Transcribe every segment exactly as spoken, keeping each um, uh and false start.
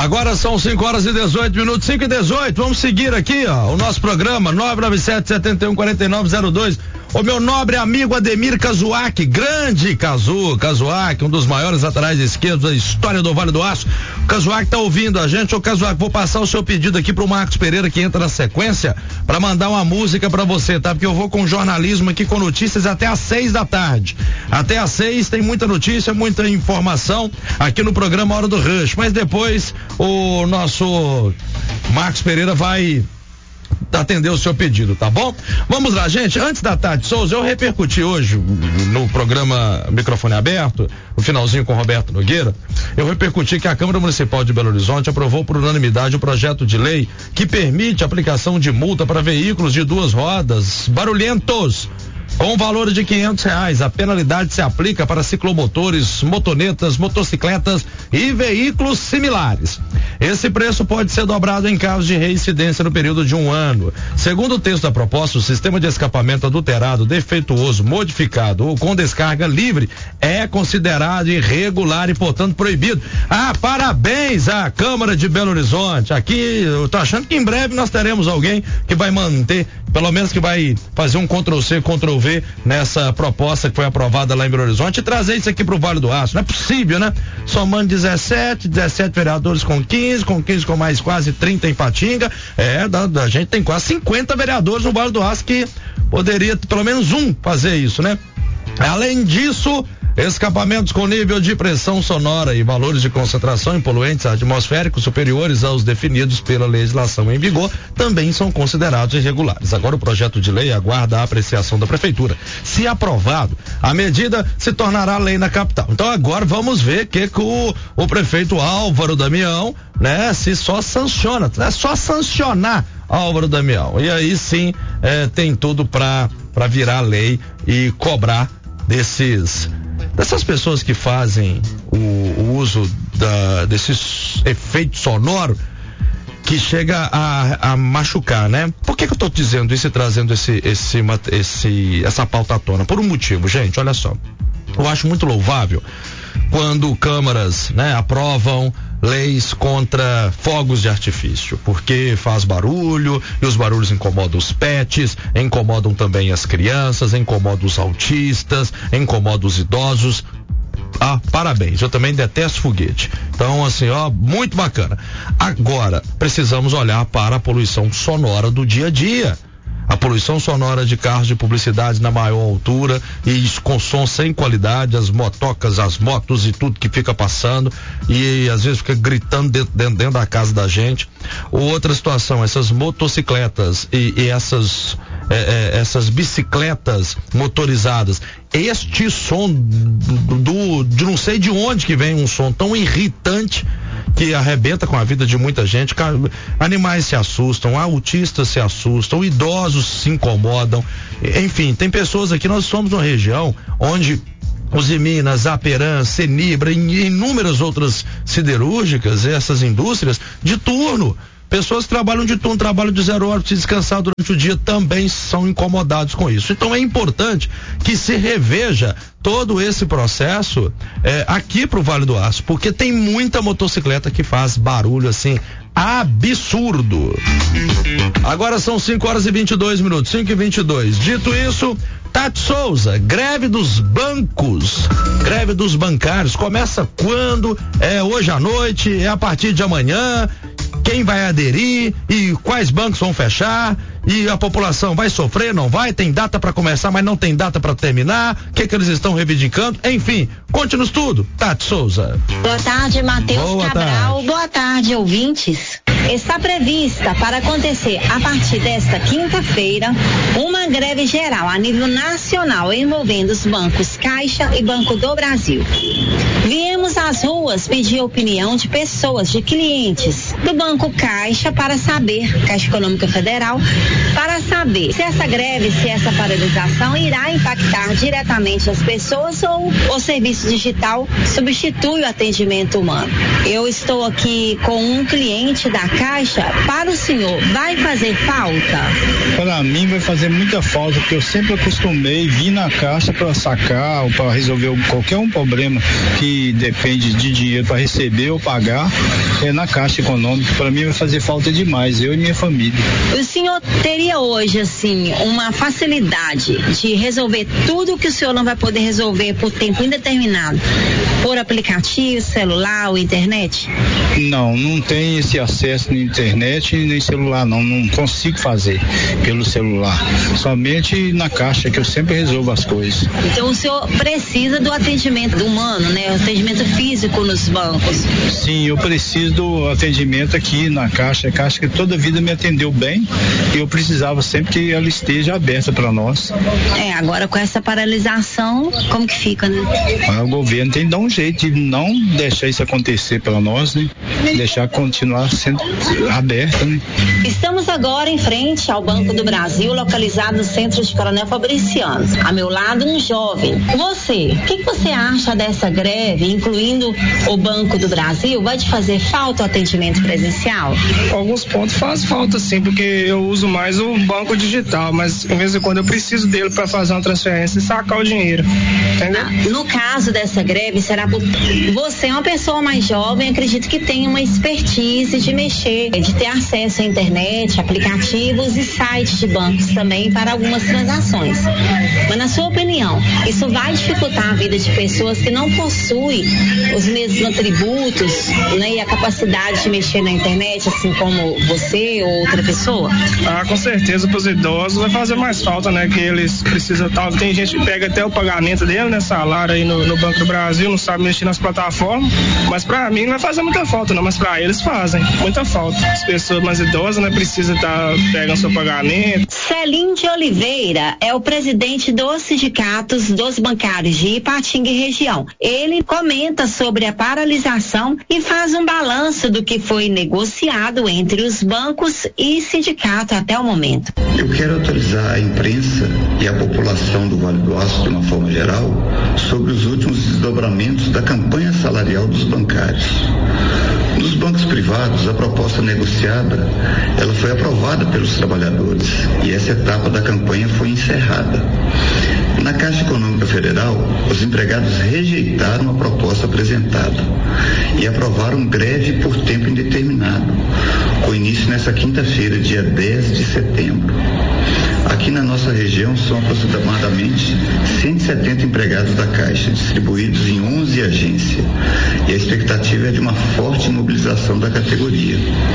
Agora são cinco horas e dezoito minutos, cinco e dezoito. Vamos seguir aqui, ó, o nosso programa nove nove sete, sete um, quatro nove zero dois. O meu nobre amigo Ademir Kazuaki, grande Kazu, Kazuaki, um dos maiores laterais esquerdos da história do Vale do Aço. O Kazuaki tá ouvindo a gente. Ô Kazuaki, vou passar o seu pedido aqui pro Marcos Pereira, que entra na sequência, para mandar uma música para você, tá? Porque eu vou com jornalismo aqui, com notícias até às seis da tarde. Até às seis tem muita notícia, muita informação aqui no programa Hora do Rush. Mas depois o nosso Marcos Pereira vai atender o seu pedido, tá bom? Vamos lá, gente. Antes da Tati Souza, eu repercuti hoje no programa Microfone Aberto, no finalzinho com Roberto Nogueira, eu repercuti que a Câmara Municipal de Belo Horizonte aprovou por unanimidade o projeto de lei que permite a aplicação de multa para veículos de duas rodas barulhentos, com valor de quinhentos reais. A penalidade se aplica para ciclomotores, motonetas, motocicletas e veículos similares. Esse preço pode ser dobrado em caso de reincidência no período de um ano. Segundo o texto da proposta, o sistema de escapamento adulterado, defeituoso, modificado ou com descarga livre é considerado irregular e, portanto, proibido. Ah, parabéns à Câmara de Belo Horizonte. Aqui, eu tô achando que em breve nós teremos alguém que vai manter, pelo menos que vai fazer um control C, control V nessa proposta que foi aprovada lá em Belo Horizonte e trazer isso aqui pro Vale do Aço. Não é possível, né? Somando dezessete, dezessete vereadores com quinze, com quinze com mais quase trinta em Patinga. É, da, da gente tem quase cinquenta vereadores no Vale do Aço que poderia, pelo menos um, fazer isso, né? Além disso, escapamentos com nível de pressão sonora e valores de concentração em poluentes atmosféricos superiores aos definidos pela legislação em vigor também são considerados irregulares. Agora o projeto de lei aguarda a apreciação da prefeitura. Se aprovado, a medida se tornará lei na capital. Então agora vamos ver que, que o, o prefeito Álvaro Damião, né, se só sanciona, é só sancionar Álvaro Damião. E aí sim, é, tem tudo para para virar lei e cobrar desses dessas pessoas que fazem o, o uso da, desses efeitos sonoros que chega a, a machucar, né? Por que que eu tô dizendo isso e trazendo esse, esse, esse, essa pauta à tona? Por um motivo, gente, olha só. Eu acho muito louvável quando câmaras, né, aprovam leis contra fogos de artifício, porque faz barulho e os barulhos incomodam os pets, incomodam também as crianças, incomodam os autistas, incomodam os idosos. Ah, parabéns, eu também detesto foguete. Então, assim, ó, muito bacana. Agora, precisamos olhar para a poluição sonora do dia a dia. A poluição sonora de carros de publicidade na maior altura e com som sem qualidade, as motocas, as motos e tudo que fica passando e às vezes fica gritando dentro, dentro, dentro da casa da gente. Outra situação, essas motocicletas e, e essas é, é, essas bicicletas motorizadas. Este som do, do, de não sei de onde que vem um som tão irritante que arrebenta com a vida de muita gente. Animais se assustam, autistas se assustam, idosos se incomodam. Enfim, tem pessoas aqui, nós somos uma região onde Usiminas, Aperan, Senibra e inúmeras outras siderúrgicas, essas indústrias de turno. Pessoas que trabalham de turno, trabalham de zero hora, se descansar durante o dia, também são incomodados com isso. Então é importante que se reveja todo esse processo é, aqui pro Vale do Aço, porque tem muita motocicleta que faz barulho assim absurdo. Agora são cinco horas e vinte e dois minutos, cinco e vinte e dois. Dito isso, Tati Souza, greve dos bancos, greve dos bancários, começa quando? É hoje à noite, é a partir de amanhã? Quem vai aderir e quais bancos vão fechar e a população vai sofrer, não vai? Tem data para começar, mas não tem data para terminar. O que que eles estão reivindicando? Enfim, conte-nos tudo, Tati Souza. Boa tarde, Matheus Cabral. Tarde. Boa tarde, ouvintes. Está prevista para acontecer a partir desta quinta-feira uma greve geral a nível nacional envolvendo os bancos Caixa e Banco do Brasil. Viemos às ruas pedir a opinião de pessoas, de clientes do Banco Caixa para saber, Caixa Econômica Federal, para saber se essa greve, se essa paralisação irá impactar diretamente as pessoas ou o serviço digital substitui o atendimento humano. Eu estou aqui com um cliente da Caixa. Para o senhor, vai fazer falta? Para mim vai fazer muita falta, porque eu sempre acostumei vir na Caixa para sacar ou para resolver qualquer um problema que depende de dinheiro para receber ou pagar, é na Caixa Econômica. Para mim vai fazer falta demais, eu e minha família. O senhor teria hoje, assim, uma facilidade de resolver tudo que o senhor não vai poder resolver por tempo indeterminado, por aplicativo, celular ou internet? Não, não tem esse acesso na internet nem celular, não, não consigo fazer pelo celular, somente na Caixa que eu sempre resolvo as coisas. Então o senhor precisa do atendimento humano, né? O atendimento físico nos bancos. Sim, eu preciso do atendimento aqui na Caixa, a Caixa que toda a vida me atendeu bem e eu precisava sempre que ela esteja aberta para nós. É, agora com essa paralisação, como que fica, né? O governo tem que dar um jeito de não deixar isso acontecer para nós, né? Deixar continuar sendo aberta, né? Estamos agora em frente ao Banco do Brasil, localizado no centro de Coronel Fabriciano. A meu lado, um jovem. Você, o que, que você acha dessa greve, incluindo o Banco do Brasil? Vai te fazer falta o atendimento presencial? Alguns pontos faz falta, sim, porque eu uso mais o banco digital, mas de vez em quando eu preciso dele para fazer uma transferência e sacar o dinheiro, entendeu? Ah, no caso dessa greve, será por... você é uma pessoa mais jovem, acredito que tem uma expertise de mexer, de ter acesso à internet, aplicativos e sites de bancos também para algumas transações. Mas na sua opinião, isso vai dificultar a vida de pessoas que não possuem os mesmos atributos, né, e a capacidade de mexer na internet, assim como você ou outra pessoa? Ah, com certeza, para os idosos vai fazer mais falta, né, que eles precisam tal. Tem gente que pega até o pagamento dele, né, salário aí no, no Banco do Brasil, não sabe mexer nas plataformas, mas para mim não vai fazer muita falta, não, mas para eles fazem muita falta. As pessoas mais idosas, né, precisam estar pegando seu pagamento. Celim de Oliveira é o presidente dos sindicatos dos bancários de Ipatinga e região. Ele comenta sobre a paralisação e faz um balanço do que foi negociado entre os bancos e sindicato até o momento. Eu quero atualizar a imprensa e a população do Vale do Aço, de uma forma geral, sobre os últimos desdobramentos da campanha salarial dos bancários. Nos bancos privados, a proposta negociada, ela foi aprovada pelos trabalhadores e essa etapa da campanha foi encerrada. Na Caixa Econômica Federal, os empregados rejeitaram a proposta apresentada e aprovaram greve por tempo indeterminado, com início nessa quinta-feira, dia dez de setembro. Aqui na nossa região são aproximadamente cento e setenta empregados da Caixa, distribuídos em onze agências, e a expectativa é de uma forte mobilização da categoria.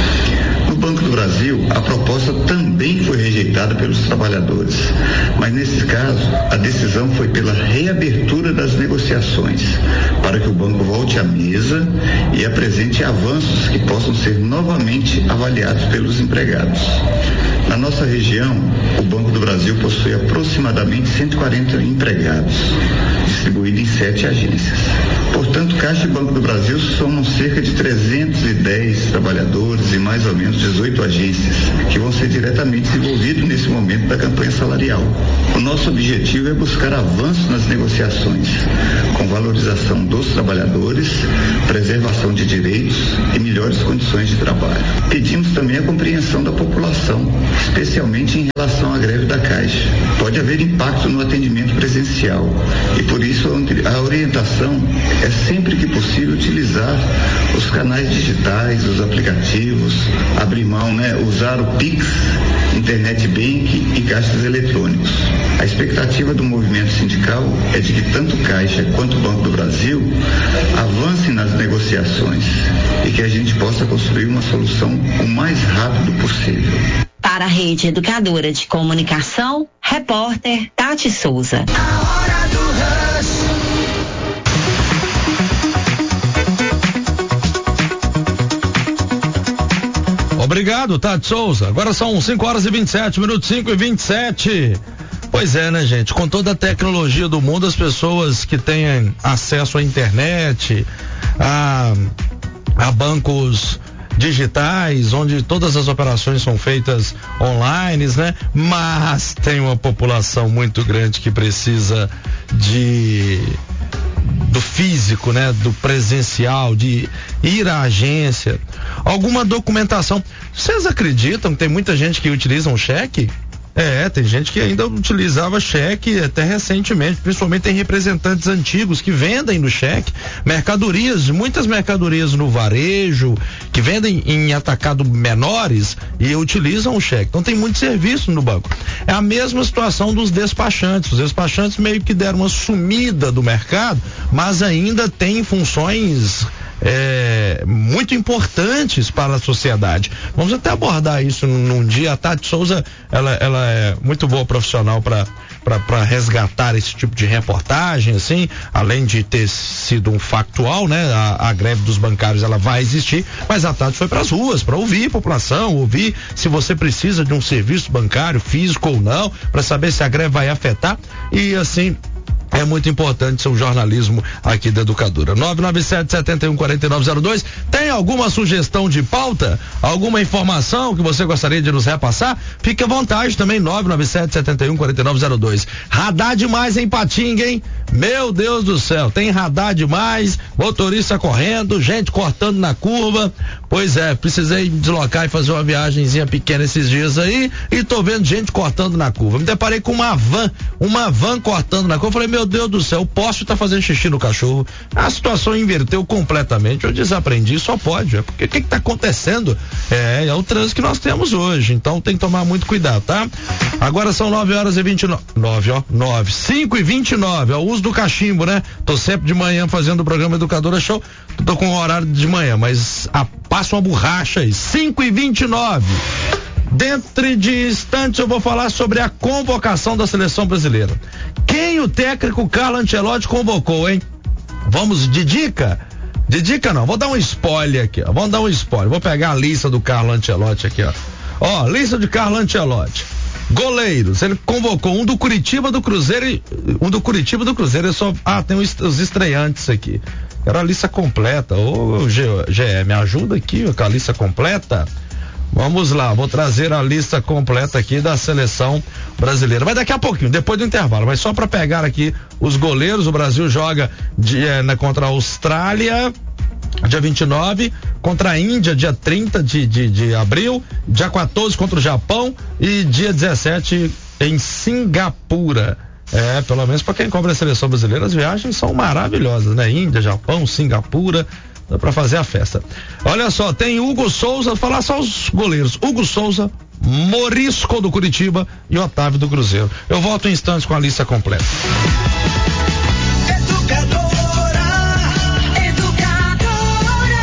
No Banco do Brasil, a proposta também foi rejeitada pelos trabalhadores, mas nesse caso, a decisão foi pela reabertura das negociações, para que o banco volte à mesa e apresente avanços que possam ser novamente avaliados pelos empregados. Na nossa região, o Banco do Brasil possui aproximadamente cento e quarenta empregados, distribuídos em sete agências. Portanto, Caixa e Banco do Brasil somam cerca de trezentos e dez trabalhadores e mais ou menos dezoito agências, que vão ser diretamente envolvidos nesse momento da campanha salarial. O nosso objetivo é buscar avanço nas negociações, com valorização dos trabalhadores, preservação de direitos e melhores condições de trabalho. Pedimos também a compreensão da população, especialmente em relação à greve da Caixa. Pode haver impacto no atendimento presencial e, por isso, a orientação é sempre que possível utilizar os canais digitais, os aplicativos, abrir mão, né, usar o Pix, Internet Bank e caixas eletrônicos. A expectativa do movimento sindical é de que tanto Caixa quanto o Banco do Brasil avancem nas negociações e que a gente possa construir uma solução o mais rápido possível. Para a Rede Educadora de Comunicação, repórter Tati Souza. A hora do rush. Obrigado, Tati Souza. Agora são cinco horas e vinte e sete minutos, cinco e vinte e sete. Pois é, né, gente? Com toda a tecnologia do mundo, as pessoas que têm acesso à internet, a, a bancos digitais, onde todas as operações são feitas online, né? Mas tem uma população muito grande que precisa de do físico, né? Do presencial, de ir à agência, alguma documentação. Vocês acreditam que tem muita gente que utiliza um cheque? É, tem gente que ainda utilizava cheque até recentemente, principalmente tem representantes antigos que vendem no cheque mercadorias, muitas mercadorias no varejo, que vendem em atacado menores e utilizam o cheque. Então tem muito serviço no banco. É a mesma situação dos despachantes. Os despachantes meio que deram uma sumida do mercado, mas ainda tem funções É, muito importantes para a sociedade. Vamos até abordar isso num dia. A Tati Souza, ela, ela é muito boa profissional para para resgatar esse tipo de reportagem, assim, além de ter sido um factual, né? A, a greve dos bancários, ela vai existir, mas a Tati foi para as ruas para ouvir a população, ouvir se você precisa de um serviço bancário físico ou não, para saber se a greve vai afetar, e assim é muito importante seu jornalismo aqui da Educadora. nove nove sete, sete um, quatro nove zero dois. Tem alguma sugestão de pauta? Alguma informação que você gostaria de nos repassar? Fique à vontade também, nove nove sete, sete um, quatro nove zero dois. Radar demais em Patinga, hein? Meu Deus do céu, tem radar demais, motorista correndo, gente cortando na curva. Pois é, precisei me deslocar e fazer uma viagenzinha pequena esses dias aí e tô vendo gente cortando na curva. Me deparei com uma van, uma van cortando na curva. Falei, meu Deus do céu, o poste tá fazendo xixi no cachorro. A situação inverteu completamente. Eu desaprendi, só pode. É porque o que que tá acontecendo? É, é o trânsito que nós temos hoje. Então tem que tomar muito cuidado, tá? Agora são nove horas e vinte e nove. nove, ó. nove. cinco e vinte e nove. É o uso do cachimbo, né? Tô sempre de manhã fazendo o programa Educadora Show. Tô com o horário de manhã, mas a, passa uma borracha aí. cinco e vinte e nove. Dentro de instantes eu vou falar sobre a convocação da seleção brasileira. Quem o técnico Carlo Ancelotti convocou, hein? Vamos de dica? De dica não, vou dar um spoiler aqui, ó. Vamos dar um spoiler. Vou pegar a lista do Carlo Ancelotti aqui, ó. Ó, lista de Carlo Ancelotti. Goleiros, ele convocou um do Curitiba, do Cruzeiro e um do Curitiba, do Cruzeiro. Eu só, ah, tem os, os estreantes aqui. Quero a lista completa. Ô, G E, me ajuda aqui ó, com a lista completa. Vamos lá, vou trazer a lista completa aqui da seleção brasileira. Mas daqui a pouquinho, depois do intervalo. Mas só para pegar aqui os goleiros, o Brasil joga de, é, né, contra a Austrália, dia vinte e nove, contra a Índia, dia trinta de, de, de abril, dia quatorze contra o Japão e dia dezessete em Singapura. É, pelo menos para quem cobre a seleção brasileira, as viagens são maravilhosas, né? Índia, Japão, Singapura. Dá pra fazer a festa. Olha só, tem Hugo Souza, vou falar só os goleiros. Hugo Souza, Morisco do Curitiba e Otávio do Cruzeiro. Eu volto em instantes com a lista completa. Educadora, educadora.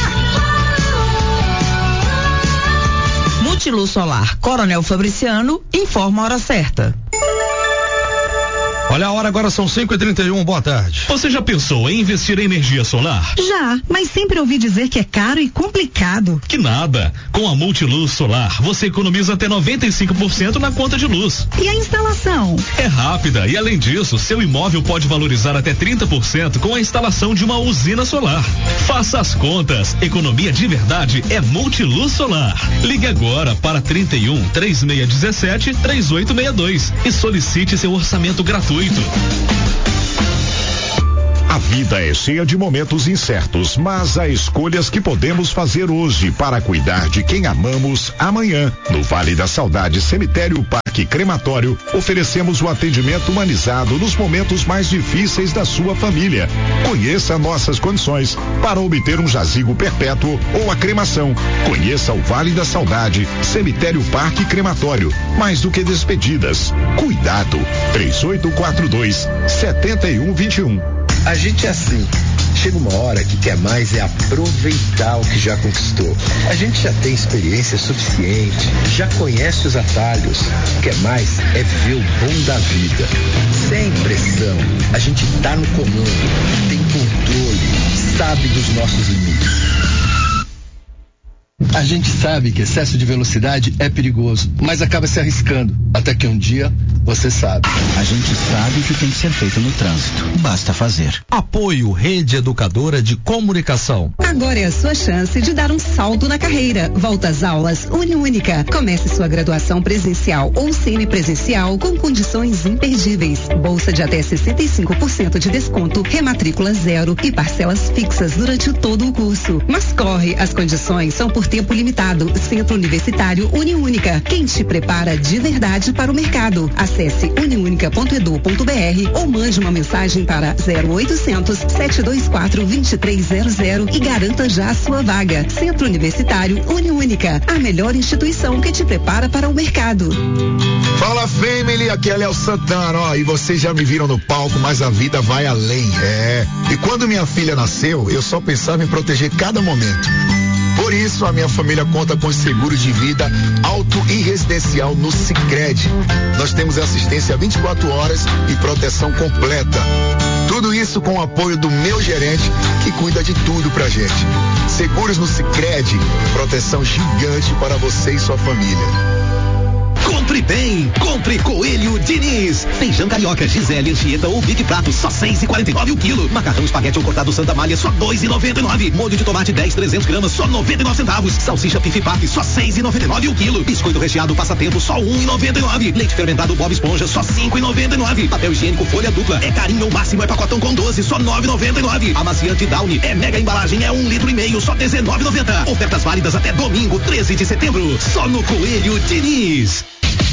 Multiluz Solar, Coronel Fabriciano, informa a hora certa. Olha a hora, agora são cinco e trinta e um, boa tarde. Você já pensou em investir em energia solar? Já, mas sempre ouvi dizer que é caro e complicado. Que nada, com a Multiluz Solar você economiza até noventa e cinco por cento na conta de luz. E a instalação? É rápida e além disso, seu imóvel pode valorizar até trinta por cento com a instalação de uma usina solar. Faça as contas, economia de verdade é Multiluz Solar. Ligue agora para trinta e um, três seis um sete, três oito seis dois e solicite seu orçamento gratuito. A vida é cheia de momentos incertos, mas há escolhas que podemos fazer hoje para cuidar de quem amamos amanhã. No Vale da Saudade Cemitério Parque Crematório, oferecemos um atendimento humanizado nos momentos mais difíceis da sua família. Conheça nossas condições para obter um jazigo perpétuo ou a cremação. Conheça o Vale da Saudade Cemitério Parque Crematório. Mais do que despedidas, cuidado. três oito quatro dois, sete um dois um. A gente é assim, chega uma hora que quer mais é aproveitar o que já conquistou. A gente já tem experiência suficiente, já conhece os atalhos, quer mais é ver o bom da vida. Sem pressão, a gente tá no comando, tem controle, sabe dos nossos limites. A gente sabe que excesso de velocidade é perigoso, mas acaba se arriscando, até que um dia você sabe. A gente sabe o que tem que ser feito no trânsito. Basta fazer. Apoio Rede Educadora de Comunicação. Agora é a sua chance de dar um salto na carreira. Volta às aulas Uniúnica. Comece sua graduação presencial ou semipresencial com condições imperdíveis. Bolsa de até sessenta e cinco por cento de desconto, rematrícula zero e parcelas fixas durante todo o curso. Mas corre, as condições são por tempo limitado. Centro Universitário Uniúnica. Quem te prepara de verdade para o mercado. Acesse uniúnica ponto edu ponto br ou mande uma mensagem para zero oitocentos, sete dois quatro, dois três zero zero e garanta já a sua vaga. Centro Universitário Uniúnica, a melhor instituição que te prepara para o mercado. Fala, family, aqui é Léo Santana, ó, e vocês já me viram no palco, mas a vida vai além, é. E quando minha filha nasceu, eu só pensava em proteger cada momento. Por isso, a minha família conta com seguros de vida auto e residencial no Sicredi. Nós temos assistência vinte e quatro horas e proteção completa. Tudo isso com o apoio do meu gerente, que cuida de tudo pra gente. Seguros no Sicredi, proteção gigante para você e sua família. Compre bem, compre Coelho Diniz. Feijão carioca, Gisele, Anchieta ou Big Prato, só seis e quarenta e nove o quilo. Macarrão espaguete ou cortado Santa Malha, só dois e noventa e nove. Molho de tomate dez, trezentos gramas, só noventa e nove centavos. Salsicha Pifi Paf, só seis e noventa e nove o quilo. Biscoito recheado Passatempo, só um e noventa e nove. Leite fermentado Bob Esponja, só cinco e noventa e nove. Papel higiênico Folha Dupla, é carinho ou máximo, é pacotão com doze, só nove e noventa e nove. Amaciante Downy, é mega embalagem, é um litro e meio, só dezenove e noventa. Ofertas válidas até domingo, treze de setembro, só no Coelho Diniz.